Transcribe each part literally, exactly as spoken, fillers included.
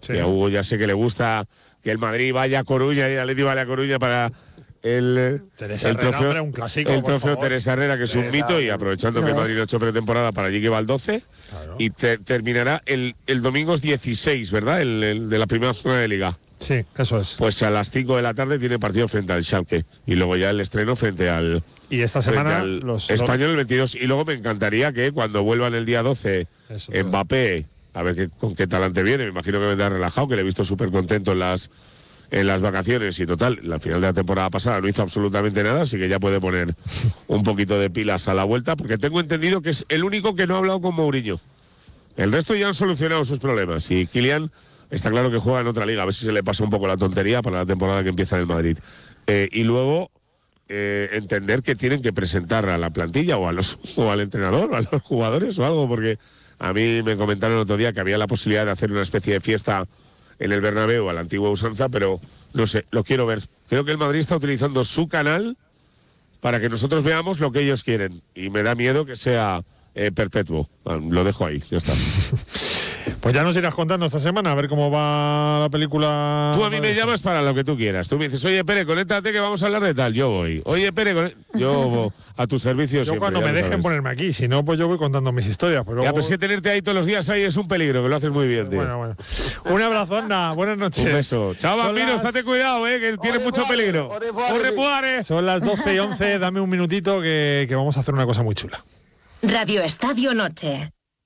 Sí. Y a Hugo ya sé que le gusta que el Madrid vaya a Coruña y el Atleti vaya a Coruña para el, Teresa el Herrera, trofeo, hombre, un clásico, el por trofeo favor. Teresa Herrera, que es un mito, y aprovechando Lo que el es. Madrid no ha hecho pretemporada, para allí que va el doce, Claro. y te, terminará el, el domingo dieciséis, ¿verdad? El, el de la primera zona de Liga. Sí, eso es. Pues a las cinco de la tarde tiene partido frente al Schalke, y luego ya el estreno frente al, Y esta frente semana al los Español el veintidós, y luego me encantaría que cuando vuelvan el día doce Eso, Mbappé, a ver qué, con qué talante viene, me imagino que vendrá relajado, que le he visto súper contento en las en las vacaciones, y total, la final de la temporada pasada no hizo absolutamente nada, así que ya puede poner un poquito de pilas a la vuelta, porque tengo entendido que es el único que no ha hablado con Mourinho. El resto ya han solucionado sus problemas, y Kylian está claro que juega en otra liga, a ver si se le pasa un poco la tontería para la temporada que empieza en el Madrid. Eh, y luego eh, entender que tienen que presentar a la plantilla o, a los, o al entrenador o a los jugadores o algo, porque a mí me comentaron el otro día que había la posibilidad de hacer una especie de fiesta en el Bernabéu a la antigua usanza, pero no sé, lo quiero ver. Creo que el Madrid está utilizando su canal para que nosotros veamos lo que ellos quieren, y me da miedo que sea eh, perpetuo. Lo dejo ahí, ya está. Pues ya nos irás contando esta semana a ver cómo va la película. Tú a mí me llamas para lo que tú quieras. Tú me dices, oye, Pere, conéctate que vamos a hablar de tal. Yo voy. Oye, Pere, coné... yo a tu servicio Yo siempre, cuando ya me lo dejen sabes. ponerme aquí, si no, pues yo voy contando mis historias. Pero Ya, luego... pues que tenerte ahí todos los días ahí es un peligro, que lo haces muy bien, tío. Bueno, bueno. Un abrazo, anda. Buenas noches. Un beso. Chao, Son Bambino, las- estate cuidado, eh, que tienes mucho peligro. ¡Orrepuare! Son las doce y once, dame un minutito que, que vamos a hacer una cosa muy chula. Radio Estadio Noche.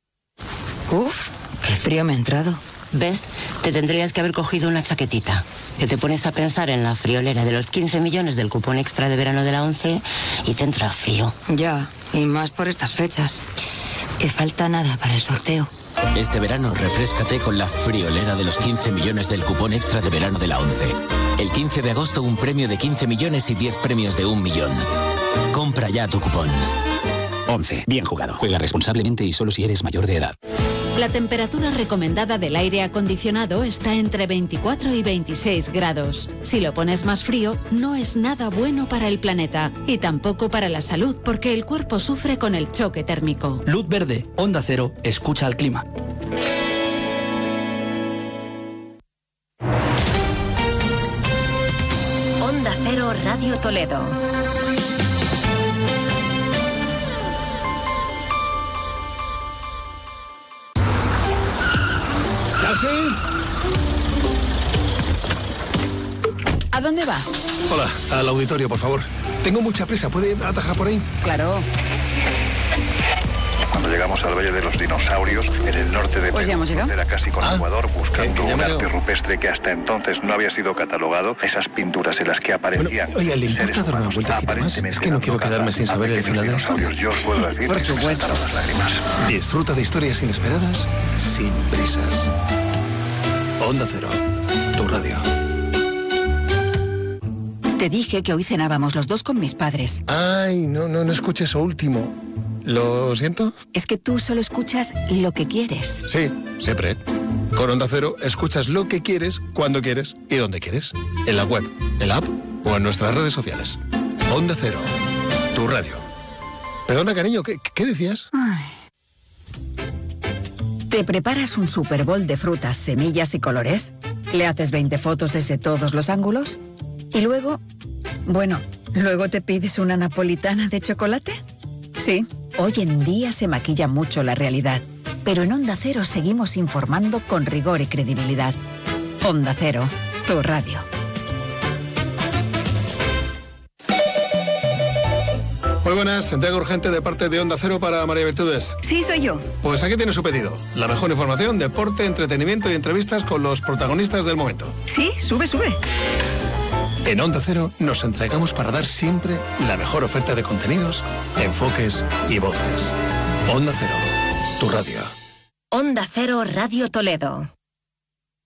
Uf, qué frío me ha entrado. ¿Ves? Te tendrías que haber cogido una chaquetita. Que te pones a pensar en la friolera de los quince millones del cupón extra de verano de la once y te entra frío. Ya, y más por estas fechas. Que falta nada para el sorteo. Este verano refréscate con la friolera de los quince millones del cupón extra de verano de la once. El quince de agosto un premio de quince millones y diez premios de un millón. Compra ya tu cupón. once. Bien jugado. Juega responsablemente y solo si eres mayor de edad. La temperatura recomendada del aire acondicionado está entre veinticuatro y veintiséis grados. Si lo pones más frío, no es nada bueno para el planeta y tampoco para la salud, porque el cuerpo sufre con el choque térmico. Luz verde, Onda Cero, escucha al clima. Onda Cero Radio Toledo. ¿Taxi? ¿A dónde va? Hola, al auditorio, por favor. Tengo mucha prisa, ¿puede atajar por ahí? Claro. Cuando llegamos al Valle de los Dinosaurios, en el norte de Pues ya hemos llegado. era casi con Ah, Ecuador, buscando que- que ya un me arte veo. rupestre que hasta entonces no había sido catalogado, esas pinturas en las que aparecían. Bueno, oye, ¿le importa seres dar una humanos vueltecita más? aparentemente Es que no quiero dando quedarme caza sin a saber el pequeños final de la historia. dinosaurios. Yo os puedo decir Por que se me supuesto. saltaron las lágrimas. Disfruta de historias inesperadas sin prisas. Onda Cero, tu radio. Te dije que hoy cenábamos los dos con mis padres. Ay, no, no, no escuché eso último. ¿Lo siento? Es que tú solo escuchas lo que quieres. Sí, siempre. Con Onda Cero escuchas lo que quieres, cuando quieres y donde quieres. En la web, en la app o en nuestras redes sociales. Onda Cero, tu radio. Perdona, cariño, ¿qué, qué decías? ¿Te preparas un Super Bowl de frutas, semillas y colores? ¿Le haces veinte fotos desde todos los ángulos? ¿Y luego? Bueno, ¿luego te pides una napolitana de chocolate? Sí, hoy en día se maquilla mucho la realidad, pero en Onda Cero seguimos informando con rigor y credibilidad. Onda Cero, tu radio. Muy buenas, entrega urgente de parte de Onda Cero para María Virtudes. Sí, soy yo. Pues aquí tiene su pedido. La mejor información, deporte, entretenimiento y entrevistas con los protagonistas del momento. Sí, sube, sube. En Onda Cero nos entregamos para dar siempre la mejor oferta de contenidos, enfoques y voces. Onda Cero, tu radio. Onda Cero Radio Toledo.